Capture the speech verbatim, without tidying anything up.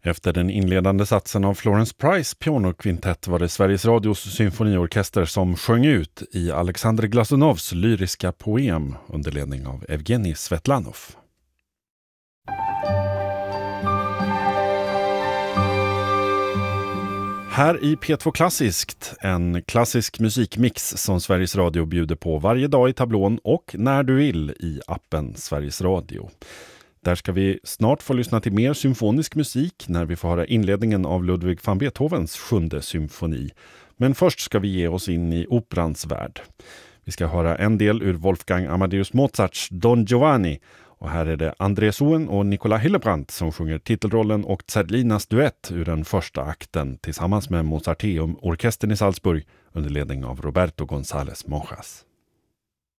Efter den inledande satsen av Florence Price pianokvintett var det Sveriges Radios symfoniorkester som sjöng ut i Alexander Glasunovs lyriska poem under ledning av Evgenij Svetlanov. Här i P två Klassiskt, en klassisk musikmix som Sveriges Radio bjuder på varje dag i tablån och när du vill i appen Sveriges Radio. Där ska vi snart få lyssna till mer symfonisk musik när vi får höra inledningen av Ludwig van Beethovens sjunde symfoni. Men först ska vi ge oss in i operans värld. Vi ska höra en del ur Wolfgang Amadeus Mozarts Don Giovanni. Och här är det André Sohn och Nicola Hillebrandt som sjunger titelrollen och Zerlinas duett ur den första akten tillsammans med Mozarteum-orkestern i Salzburg under ledning av Roberto González Monjas.